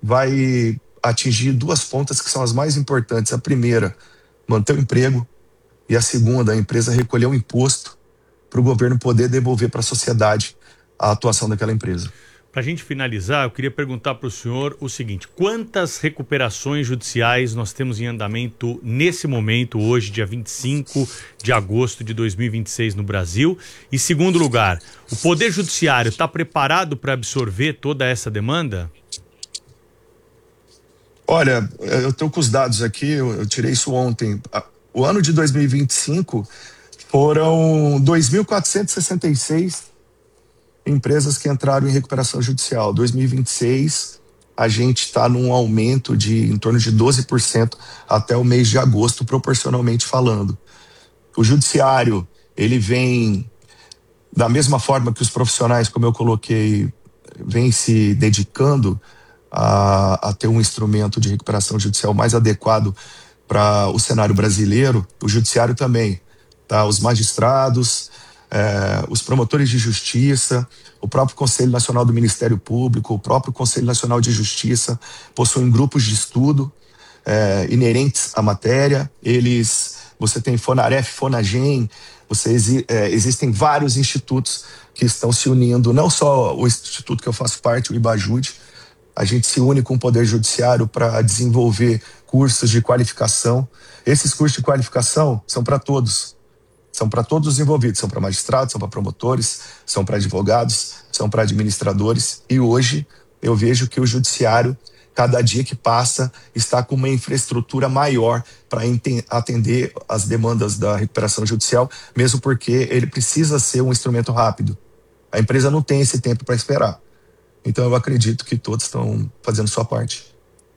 vai atingir duas pontas que são as mais importantes. A primeira, manter o emprego, e a segunda, a empresa recolher o imposto para o governo poder devolver para a sociedade a atuação daquela empresa. Para a gente finalizar, eu queria perguntar para o senhor o seguinte: quantas recuperações judiciais nós temos em andamento nesse momento, hoje, dia 25 de agosto de 2026 no Brasil? E segundo lugar, o Poder Judiciário está preparado para absorver toda essa demanda? Olha, eu estou com os dados aqui, eu tirei isso ontem. O ano de 2025 foram 2.466 empresas que entraram em recuperação judicial. 2026, a gente está num aumento de em torno de 12% até o mês de agosto, proporcionalmente falando. O judiciário, ele vem da mesma forma que os profissionais, como eu coloquei, vem se dedicando a ter um instrumento de recuperação judicial mais adequado para o cenário brasileiro. O judiciário também, tá? Os magistrados, os promotores de justiça, o próprio Conselho Nacional do Ministério Público, o próprio Conselho Nacional de Justiça possuem grupos de estudo inerentes à matéria. Você tem Fonaref, Fonagem, existem vários institutos que estão se unindo, não só o instituto que eu faço parte, o IBAJUD. A gente se une com o Poder Judiciário para desenvolver cursos de qualificação. Esses cursos de qualificação são para todos. São para todos os envolvidos, são para magistrados, são para promotores, são para advogados, são para administradores. E hoje eu vejo que o judiciário, cada dia que passa, está com uma infraestrutura maior para atender as demandas da recuperação judicial, mesmo porque ele precisa ser um instrumento rápido. A empresa não tem esse tempo para esperar. Então eu acredito que todos estão fazendo sua parte.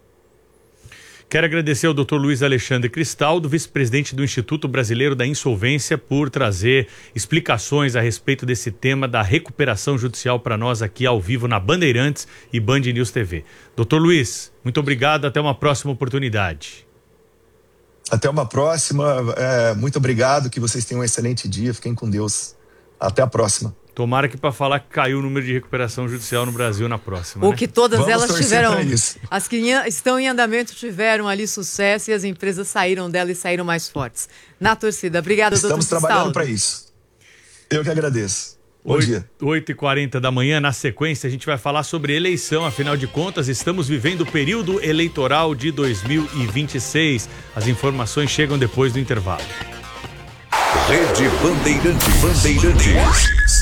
Quero agradecer ao Dr. Luiz Alexandre Cristaldo, vice-presidente do Instituto Brasileiro da Insolvência, por trazer explicações a respeito desse tema da recuperação judicial para nós aqui ao vivo na Bandeirantes e Band News TV. Dr. Luiz, muito obrigado, até uma próxima oportunidade. Até uma próxima, muito obrigado, que vocês tenham um excelente dia, fiquem com Deus. Até a próxima. Tomara que para falar que caiu o número de recuperação judicial no Brasil na próxima. Ou né? que todas Vamos elas tiveram, as que estão em andamento tiveram ali sucesso e as empresas saíram dela e saíram mais fortes. Na torcida. Obrigada, doutor Estamos trabalhando para isso. Eu que agradeço. Bom dia. 8h40 da manhã, na sequência a gente vai falar sobre eleição, afinal de contas estamos vivendo o período eleitoral de 2026. As informações chegam depois do intervalo. Rede Bandeirantes.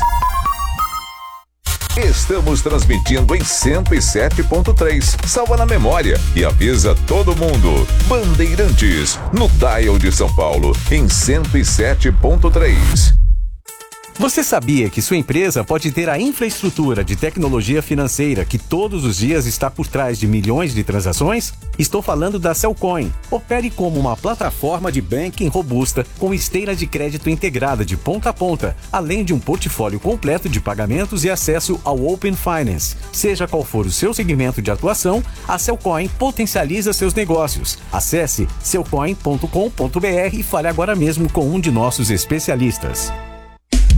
Estamos transmitindo em 107.3. Salva na memória e avisa todo mundo. Bandeirantes, no dial de São Paulo, em 107.3. Você sabia que sua empresa pode ter a infraestrutura de tecnologia financeira que todos os dias está por trás de milhões de transações? Estou falando da Cellcoin. Opere como uma plataforma de banking robusta com esteira de crédito integrada de ponta a ponta, além de um portfólio completo de pagamentos e acesso ao Open Finance. Seja qual for o seu segmento de atuação, a Cellcoin potencializa seus negócios. Acesse cellcoin.com.br e fale agora mesmo com um de nossos especialistas.